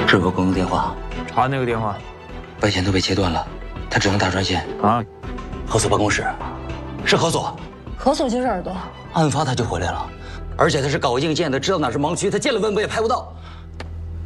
是个公用电话， 查那个电话。 外线都被切断了，他只能打专线。 啊， 何所办公室，是何所？ 何所就是耳朵。 案发他就回来了，而且他是搞硬件的，知道哪是盲区，他见了温博也拍不到。